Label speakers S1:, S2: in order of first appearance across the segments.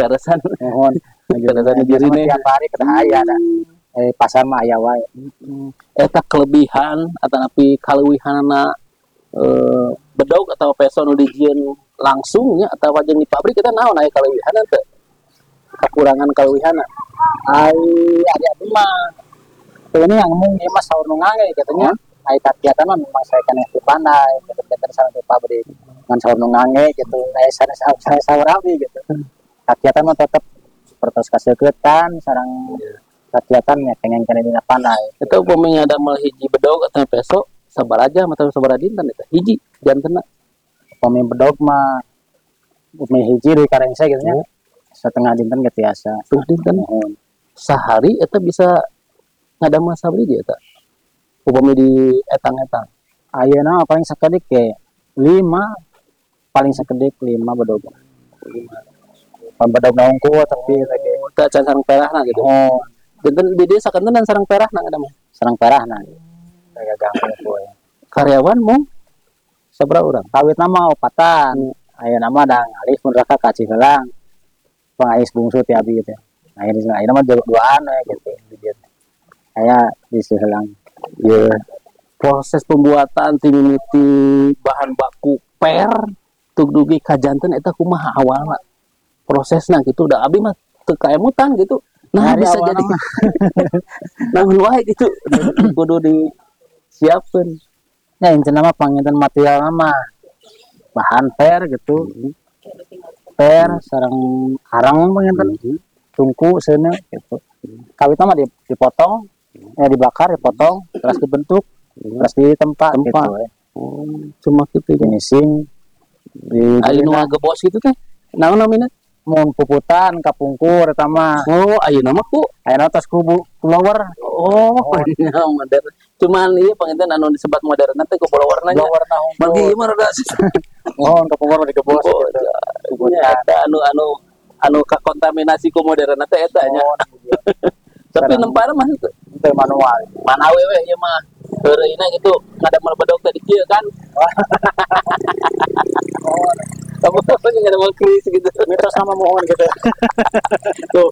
S1: peresan.
S2: Mohon.
S1: Peresan di diri nih.
S2: Tiap hari kita aya da. Pasar mah aya wae.
S1: Eta kelebihan atanapi kaleuwihanna bedog atau peso nu dijieun langsung nya atawa jeung di pabrik kita naon aya kaleuwihan teh? Kakurangan kaleuwihanna.
S2: Ai ada mah. Ini yang ngomong ieu mah saur nu ngange katanya. Ai kegiatan mah memang saya kan di pandai, kita sana di pabrik. Ngan saur nu ngange gitu. Saya saur abi gitu. Kegiatan mah tetap pertos kaseukeun sareng kegiatannya pengen kena dina pandai.
S1: Itu upamanya ada mal hiji bedog atau peso sabaraha atau sabaraha dinten eta? Hiji jantenna.
S2: Upami bedog mah upami hiji di karengsa gitu nya. Setengah dinten gitu biasa.
S1: Setengah dinten. Sehari eta bisa ngadamel sabaraha eta? Upami di etang-etang.
S2: Ayeuna paling sakedik ke 5 paling sakedik 5 bedog. 5. Bedog naungku tapi lagi
S1: teu can sareng perahna gitu. Dinten di dieu sakanten dan sareng perahna ngadamel.
S2: Sareng perahna. Kayak gampang poe.
S1: Karyawan mung sabaraha urang?
S2: Kawit nama opatan. Ayeuna mah da ngalih mun raka ka Cihelang. Pangais bungsu ti abi teh. Ayeuna mah duaan we gitu di dieu. Aya di Cihelang.
S1: Ya, proses pembuatan timimiti bahan baku per tug dugi ka janten eta kumaha awalna prosesna gitu udah abi mah teu kaemutan gitu nah bisa jadi namun wae gitu kudu disiapkeun
S2: ya intina mah panginten material mah bahan per gitu per sareng karang panginten tungku seuneu gitu kawitna mah dipotong dibakar, dipotong, terus dibentuk, terus ditempa gitu.
S1: Cuma gitu
S2: finishing.
S1: Ayeuna mah gebos gitu teh. Naon namina?
S2: Mun puputan kapungkur eta mah.
S1: Oh, ayeuna mah ku
S2: ayeuna tos kubu blower.
S1: Oh, modern. Cuman ieu panginten anu disebat modern teh ku blowerna nya.
S2: Blowerna
S1: Bagi ieu mah rada
S2: oh, kapungkur digebos gitu.
S1: Eta anu kakontaminasi ku modern teh eta nya. Tapi nempana mah itu
S2: manual.
S1: Mana wewe ieu mah. Heureuna gitu ngadamel bedog teh di kieu kan. Kamu tuh ngadamel kris gitu.
S2: Mitos sama mohon gitu.
S1: Tuh.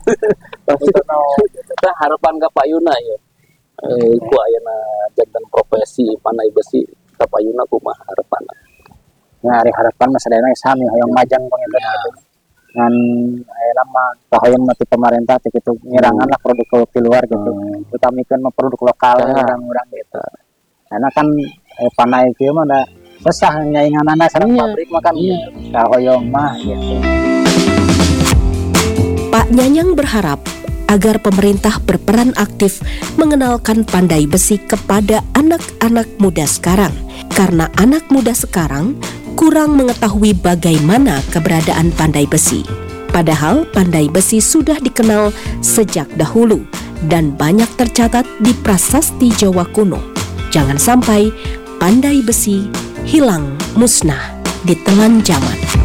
S1: Kita harapan ka payuna ya. Iku ayeuna janten profesi pandai besi ka payuna kumaha harapanna.
S2: Ya hari harapan mah sadayana sami hoyong majang panginten gitu. Ngan ayeuna mah kahoyong mah ti pemerintah teh kitu ngirangan lah produk di luar gitu. Utamikeun mah produk lokal urang-urang gitu. Karena kan panai kieu mah da susah nyainganana sareng pabrik mah kan kahoyong mah gitu.
S3: Pak Nyanyang berharap agar pemerintah berperan aktif mengenalkan pandai besi kepada anak-anak muda sekarang. Karena anak muda sekarang kurang mengetahui bagaimana keberadaan pandai besi. Padahal pandai besi sudah dikenal sejak dahulu dan banyak tercatat di prasasti Jawa kuno. Jangan sampai pandai besi hilang musnah di telan zaman.